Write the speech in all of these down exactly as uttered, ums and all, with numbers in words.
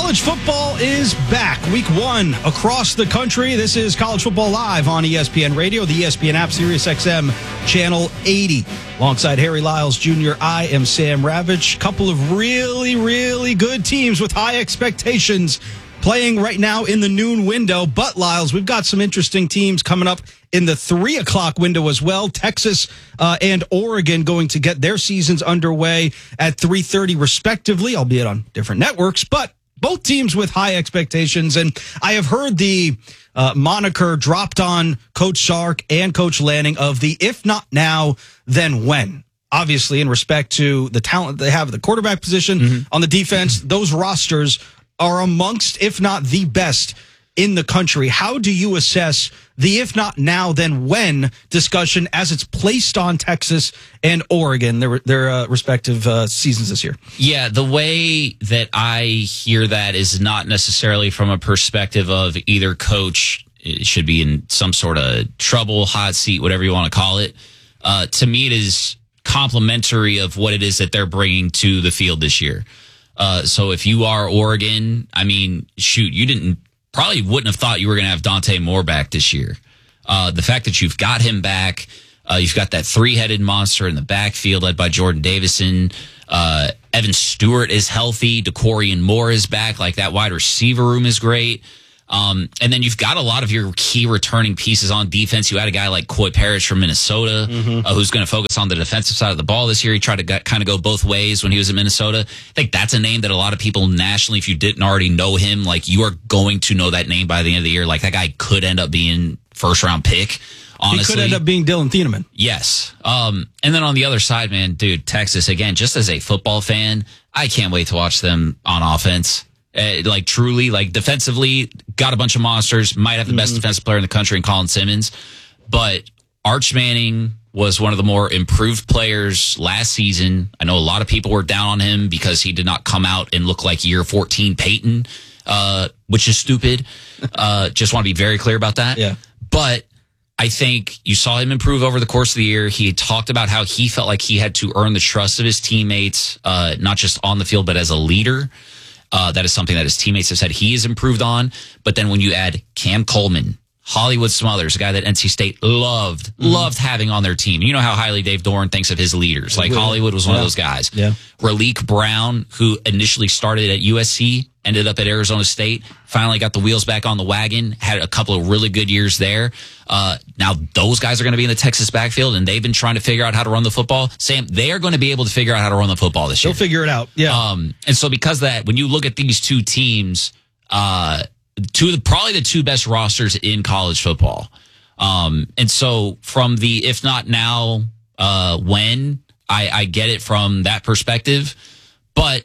College football is back. Week one across the country. This is College Football Live on E S P N Radio, the E S P N app, Sirius X M, Channel eighty. Alongside Harry Lyles Junior, I am Sam Ravitch. Couple of really, really good teams with high expectations playing right now in the noon window. But, Lyles, we've got some interesting teams coming up in the three o'clock window as well. Texas uh, and Oregon going to get their seasons underway at three thirty respectively, albeit on different networks. But both teams with high expectations. And I have heard the uh, moniker dropped on Coach Sark and Coach Lanning of the if not now, then when. Obviously, in respect to the talent they have at the quarterback position, mm-hmm. on the defense, those rosters are amongst, if not the best in the country. How do you assess the if not now, then when discussion as it's placed on Texas and Oregon, their, their uh, respective uh, seasons this year? Yeah, the way that I hear that is not necessarily from a perspective of either coach should be in some sort of trouble, hot seat, whatever you want to call it. Uh, to me, it is complimentary of what it is that they're bringing to the field this year. Uh, so if you are Oregon, I mean, shoot, you didn't probably wouldn't have thought you were going to have Dante Moore back this year. Uh, the fact that you've got him back, uh, you've got that three-headed monster in the backfield led by Jordan Davison. Uh, Evan Stewart is healthy. DeCorian Moore is back. Like, that wide receiver room is great. Um, and then you've got a lot of your key returning pieces on defense. You had a guy like Coy Parrish from Minnesota, mm-hmm. uh, who's going to focus on the defensive side of the ball this year. He tried to get, kind of go both ways when he was in Minnesota. I think that's a name that a lot of people nationally, if you didn't already know him, like, you are going to know that name by the end of the year. Like, that guy could end up being first round pick. Honestly, he could end up being Dylan Thieneman. Yes. Um, and then on the other side, man, dude, Texas, again, just as a football fan, I can't wait to watch them on offense. Uh, like, truly, like, defensively, got a bunch of monsters, might have the best mm-hmm. defensive player in the country in Colin Simmons. But Arch Manning was one of the more improved players last season. I know a lot of people were down on him because he did not come out and look like year fourteen Peyton, uh, which is stupid. Uh, just want to be very clear about that. Yeah. But I think you saw him improve over the course of the year. He had talked about how he felt like he had to earn the trust of his teammates, uh, not just on the field, but as a leader. Uh, that is something that his teammates have said he has improved on. But then when you add Cam Coleman, Hollywood Smothers, a guy that N C State loved, mm-hmm. loved having on their team. You know how highly Dave Doran thinks of his leaders. Like, Hollywood was one yeah. of those guys. Yeah. Raleek Brown, who initially started at U S C, ended up at Arizona State, finally got the wheels back on the wagon, had a couple of really good years there. Uh, now those guys are going to be in the Texas backfield, and they've been trying to figure out how to run the football. Sam, they are going to be able to figure out how to run the football this year. They'll figure it out. Yeah. Um, and so because of that, when you look at these two teams, uh, two of the, probably the two best rosters in college football. Um, and so from the, if not now, uh, when, I, I get it from that perspective, but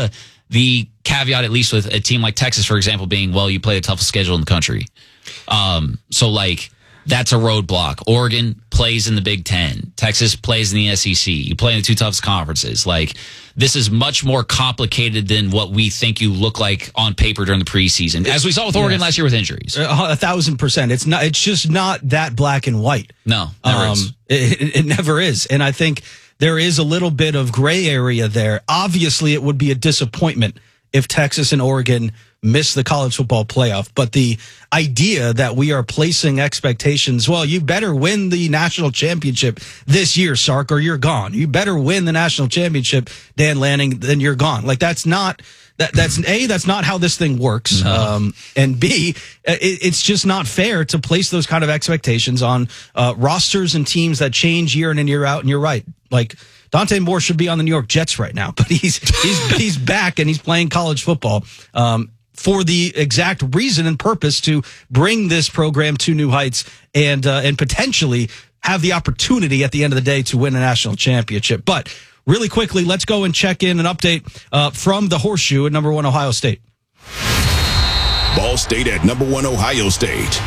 the caveat, at least with a team like Texas, for example, being, well, you play the toughest schedule in the country. Um, so like, that's a roadblock. Oregon plays in the Big Ten. Texas plays in the S E C. You play in the two toughest conferences. Like, this is much more complicated than what we think you look like on paper during the preseason, as we saw with Oregon yes. last year with injuries. A, a thousand percent. It's not. It's just not that black and white. No, never um, is. It, it, it never is. And I think there is a little bit of gray area there. Obviously, it would be a disappointment if Texas and Oregon miss the college football playoff. But the idea that we are placing expectations, well, you better win the national championship this year, Sark, or you're gone. You better win the national championship, Dan Lanning, then you're gone. Like, that's not, that that's A, that's not how this thing works. No. Um, and B, it, it's just not fair to place those kind of expectations on uh, rosters and teams that change year in and year out. And you're right. Like, Dante Moore should be on the New York Jets right now, but he's he's he's back and he's playing college football um, for the exact reason and purpose to bring this program to new heights and uh, and potentially have the opportunity at the end of the day to win a national championship. But really quickly, let's go and check in an update uh, from the Horseshoe at number one Ohio State. Ball State at number one Ohio State.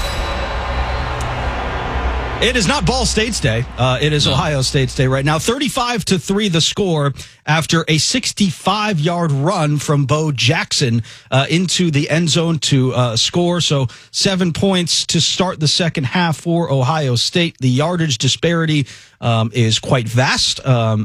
It is not Ball State's day. Uh, it is no. Ohio State's day right now. thirty-five to three the score after a sixty-five yard run from Bo Jackson uh, into the end zone to uh, score. So seven points to start the second half for Ohio State. The yardage disparity um, is quite vast. Um,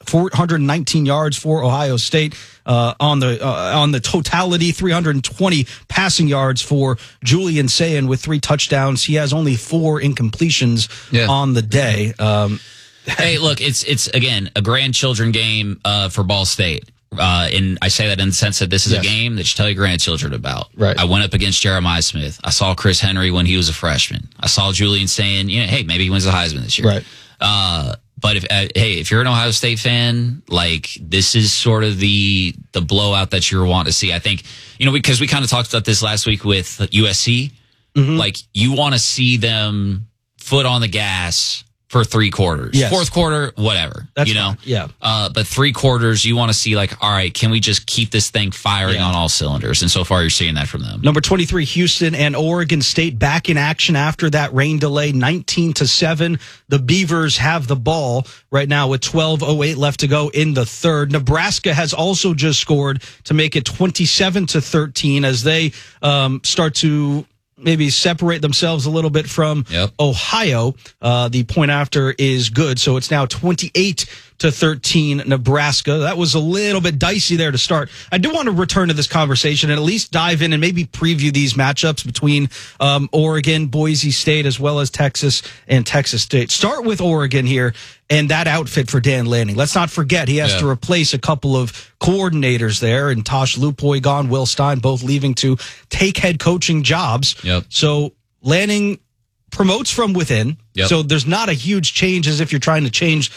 four hundred nineteen yards for Ohio State. Uh, on the uh, on the totality, three hundred twenty passing yards for Julian Sayin with three touchdowns. He has only four incompletions yeah. on the day. Um, hey, look, it's it's again a grandchildren game uh, for Ball State. Uh, and I say that in the sense that this is yes. a game that you tell your grandchildren about. Right. I went up against Jeremiah Smith. I saw Chris Henry when he was a freshman. I saw Julian saying, you know, hey, maybe he wins the Heisman this year. Right. Uh, but if uh, hey, if you're an Ohio State fan, like this is sort of the the blowout that you're wanting to see. I think you know because we, we kind of talked about this last week with U S C. Mm-hmm. Like you want to see them foot on the gas for three quarters. Yes. Fourth quarter, whatever. That's you know? fine. Yeah. Uh, but three quarters, you want to see like, all right, can we just keep this thing firing yeah. on all cylinders? And so far, you're seeing that from them. Number twenty-three, Houston and Oregon State back in action after that rain delay, nineteen to seven. The Beavers have the ball right now with twelve oh eight left to go in the third. Nebraska has also just scored to make it twenty-seven to thirteen as they um, start to maybe separate themselves a little bit from yep. Ohio. Uh, the point after is good. So it's now twenty-eight to thirteen Nebraska. That was a little bit dicey there to start. I do want to return to this conversation and at least dive in and maybe preview these matchups between um, Oregon, Boise State, as well as Texas and Texas State. Start with Oregon here and that outfit for Dan Lanning. Let's not forget he has yeah. to replace a couple of coordinators there, and Tosh Lupoy gone, Will Stein both leaving to take head coaching jobs. Yep. So Lanning promotes from within. Yep. So there's not a huge change as if you're trying to change